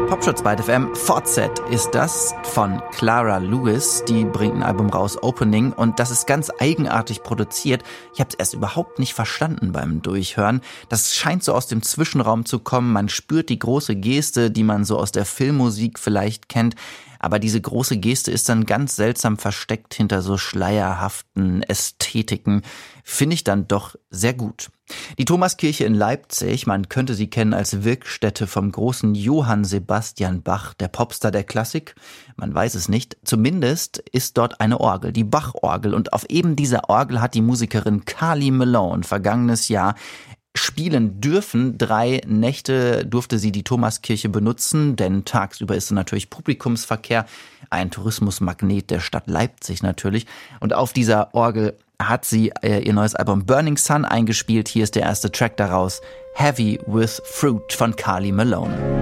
Popschutz bei FM. VZ ist das von Clara Lewis. Die bringt ein Album raus, Opening, und das ist ganz eigenartig produziert. Ich habe es erst überhaupt nicht verstanden beim Durchhören. Das scheint so aus dem Zwischenraum zu kommen. Man spürt die große Geste, die man so aus der Filmmusik vielleicht kennt. Aber diese große Geste ist dann ganz seltsam versteckt hinter so schleierhaften Ästhetiken. Finde ich dann doch sehr gut. Die Thomaskirche in Leipzig, man könnte sie kennen als Wirkstätte vom großen Johann Sebastian Bach, der Popstar der Klassik. Man weiß es nicht. Zumindest ist dort eine Orgel, die Bach-Orgel. Und auf eben dieser Orgel hat die Musikerin Carly Malone vergangenes Jahr spielen dürfen. 3 Nächte durfte sie die Thomaskirche benutzen, denn tagsüber ist natürlich Publikumsverkehr, ein Tourismusmagnet der Stadt Leipzig natürlich. Und auf dieser Orgel hat sie ihr neues Album Burning Sun eingespielt. Hier ist der erste Track daraus, Heavy with Fruit von Carly Malone.